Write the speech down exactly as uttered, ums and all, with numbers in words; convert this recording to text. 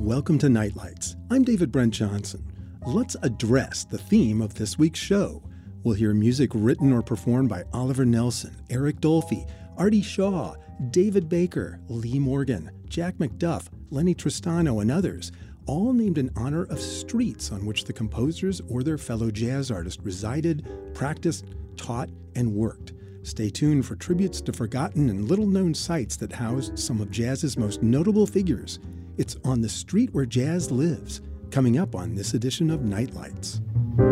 Welcome to Nightlights. I'm David Brent Johnson. Let's address the theme of this week's show. We'll hear music written or performed by Oliver Nelson, Eric Dolphy, Artie Shaw, David Baker, Lee Morgan, Jack McDuff, Lenny Tristano, and others, all named in honor of streets on which the composers or their fellow jazz artists resided, practiced, taught, and worked. Stay tuned for tributes to forgotten and little-known sites that housed some of jazz's most notable figures. It's On the Street Where Jazz Lives, coming up on this edition of Nightlights.